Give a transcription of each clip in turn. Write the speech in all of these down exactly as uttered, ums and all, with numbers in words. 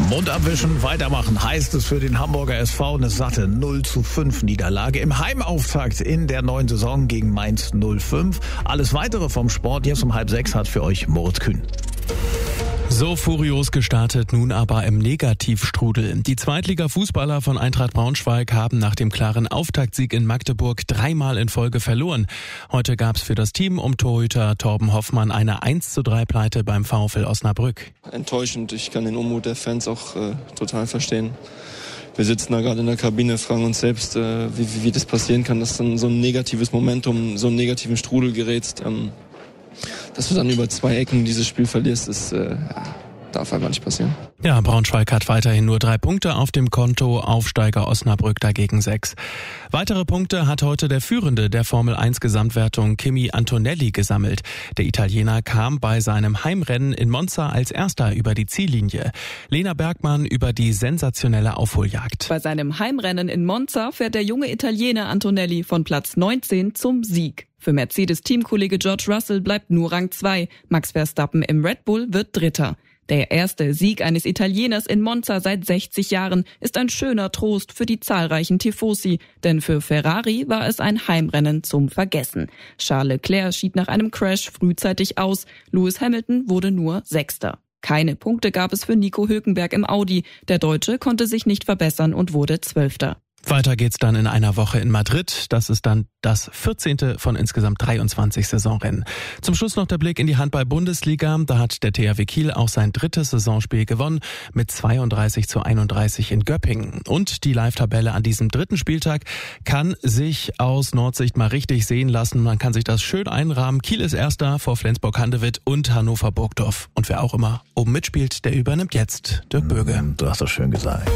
Mund abwischen, weitermachen heißt es für den Hamburger S V, eine satte null zu fünf Niederlage im Heimauftakt in der neuen Saison gegen Mainz null fünf. Alles Weitere vom Sport jetzt um halb sechs hat für euch Moritz Kühn. So furios gestartet, nun aber im Negativstrudel. Die Zweitliga-Fußballer von Eintracht Braunschweig haben nach dem klaren Auftaktsieg in Magdeburg dreimal in Folge verloren. Heute gab es für das Team um Torhüter Torben Hoffmann eine eins zu drei Pleite beim VfL Osnabrück. Enttäuschend, ich kann den Unmut der Fans auch äh, total verstehen. Wir sitzen da gerade in der Kabine, fragen uns selbst, äh, wie, wie, wie das passieren kann, dass dann so ein negatives Momentum, so einen negativen Strudel gerätst. Ähm, Dass du dann über zwei Ecken dieses Spiel verlierst, ist, äh, darf einfach nicht passieren. Ja, Braunschweig hat weiterhin nur drei Punkte auf dem Konto, Aufsteiger Osnabrück dagegen sechs. Weitere Punkte hat heute der Führende der Formel eins Gesamtwertung Kimi Antonelli gesammelt. Der Italiener kam bei seinem Heimrennen in Monza als Erster über die Ziellinie. Lena Bergmann über die sensationelle Aufholjagd. Bei seinem Heimrennen in Monza fährt der junge Italiener Antonelli von Platz neunzehn zum Sieg. Für Mercedes-Teamkollege George Russell bleibt nur Rang zwei. Max Verstappen im Red Bull wird Dritter. Der erste Sieg eines Italieners in Monza seit sechzig Jahren ist ein schöner Trost für die zahlreichen Tifosi, denn für Ferrari war es ein Heimrennen zum Vergessen. Charles Leclerc schied nach einem Crash frühzeitig aus, Lewis Hamilton wurde nur Sechster. Keine Punkte gab es für Nico Hülkenberg im Audi, der Deutsche konnte sich nicht verbessern und wurde Zwölfter. Weiter geht's dann in einer Woche in Madrid. Das ist dann das vierzehnte von insgesamt dreiundzwanzig Saisonrennen. Zum Schluss noch der Blick in die Handball-Bundesliga. Da hat der T H W Kiel auch sein drittes Saisonspiel gewonnen mit zweiunddreißig zu einunddreißig in Göppingen. Und die Live-Tabelle an diesem dritten Spieltag kann sich aus Nordsicht mal richtig sehen lassen. Man kann sich das schön einrahmen. Kiel ist Erster vor Flensburg-Handewitt und Hannover-Burgdorf. Und wer auch immer oben mitspielt, der übernimmt jetzt. Dirk Böge. Du hast das schön gesagt.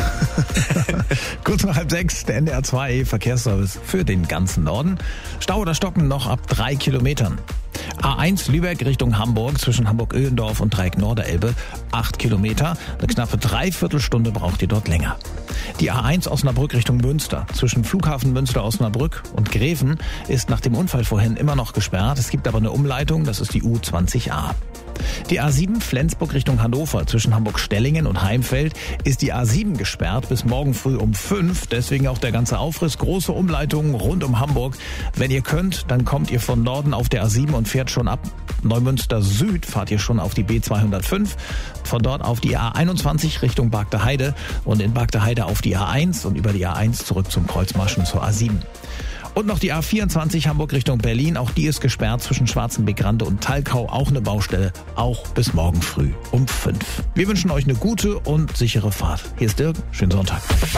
Kurz nach halb sechs, der N D R zwei Verkehrsservice für den ganzen Norden. Stau oder Stocken noch ab drei Kilometern. A eins Lübeck Richtung Hamburg zwischen Hamburg-Öhlendorf und Dreieck Norderelbe, acht Kilometer. Eine knappe Dreiviertelstunde braucht ihr dort länger. Die A eins Osnabrück Richtung Münster zwischen Flughafen Münster-Osnabrück und Greven ist nach dem Unfall vorhin immer noch gesperrt. Es gibt aber eine Umleitung, das ist die U zwanzig a. Die A sieben Flensburg Richtung Hannover zwischen Hamburg-Stellingen und Heimfeld ist die A sieben gesperrt bis morgen früh um fünf. Deswegen auch der ganze Aufriss. Große Umleitungen rund um Hamburg. Wenn ihr könnt, dann kommt ihr von Norden auf der A sieben und fährt schon ab Neumünster Süd. Fahrt ihr schon auf die B zweihundertfünf. Von dort auf die A einundzwanzig Richtung Bargter Heide und in Bargter Heide auf die A eins und über die A eins zurück zum Kreuzmarschen zur A sieben. Und noch die A vierundzwanzig Hamburg Richtung Berlin. Auch die ist gesperrt zwischen Schwarzenbeck-Rande und Talkau. Auch eine Baustelle. Auch bis morgen früh um fünf. Wir wünschen euch eine gute und sichere Fahrt. Hier ist Dirk. Schönen Sonntag.